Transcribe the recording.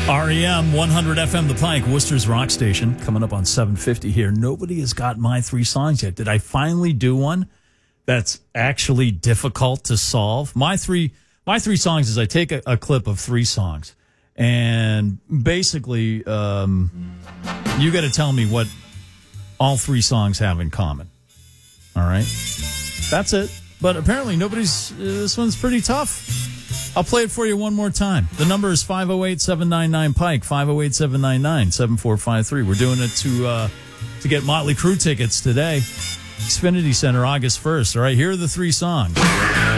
REM 100 FM The Pike, Worcester's rock station, coming up on 750 here. Nobody has got my three songs yet. Did I finally do one that's actually difficult to solve? My three songs is I take a clip of three songs, and basically you got to tell me what all three songs have in common. All right? That's it. But apparently this one's pretty tough. I'll play it for you one more time. The number is 508-799-PIKE, 508-799-7453. We're doing it to get Motley Crue tickets today. Xfinity Center, August 1st. All right, here are the three songs.